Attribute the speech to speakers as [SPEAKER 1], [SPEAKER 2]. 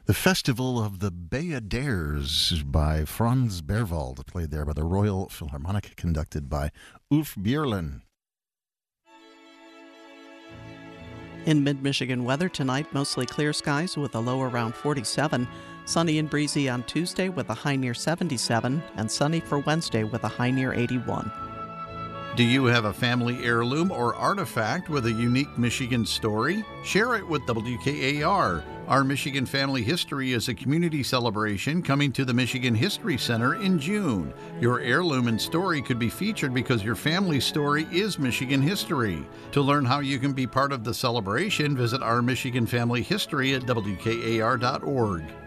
[SPEAKER 1] The Festival of the Bayadères by Franz Berwald, played there by the Royal Philharmonic, conducted by Ulf Björlin.
[SPEAKER 2] In mid-Michigan weather tonight, mostly clear skies with a low around 47, sunny and breezy on Tuesday with a high near 77, and sunny for Wednesday with a high near 81.
[SPEAKER 3] Do you have a family heirloom or artifact with a unique Michigan story? Share it with WKAR. Our Michigan Family History is a community celebration coming to the Michigan History Center in June. Your heirloom and story could be featured because your family's story is Michigan history. To learn how you can be part of the celebration, visit our Michigan Family History at WKAR.org.